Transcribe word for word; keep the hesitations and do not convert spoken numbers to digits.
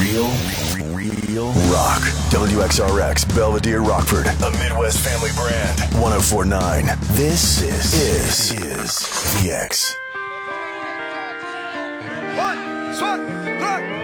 Real, real rock. W X R X, Belvedere, Rockford. A Midwest family brand. one oh four point nine. This is, is, is V X.